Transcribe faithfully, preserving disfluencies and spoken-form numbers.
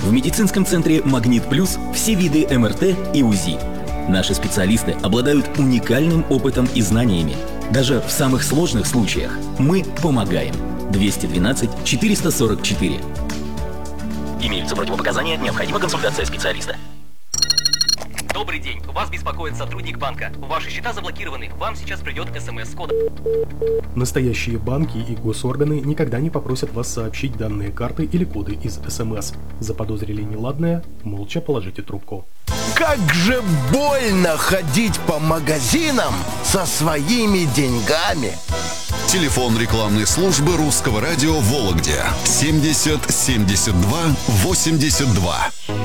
В медицинском центре «Магнит Плюс» все виды эм эр тэ и УЗИ. Наши специалисты обладают уникальным опытом и знаниями. Даже в самых сложных случаях мы помогаем. двести двенадцать четыреста сорок четыре. Имеются противопоказания, необходима консультация специалиста. Добрый день. Вас беспокоит сотрудник банка. Ваши счета заблокированы. Вам сейчас придет смс с кодом. Настоящие банки и госорганы никогда не попросят вас сообщить данные карты или коды из СМС. Заподозрили неладное? Молча положите трубку. Как же больно ходить по магазинам со своими деньгами. Телефон рекламной службы Русского радио в Вологде семьдесят семьдесят два восемьдесят два.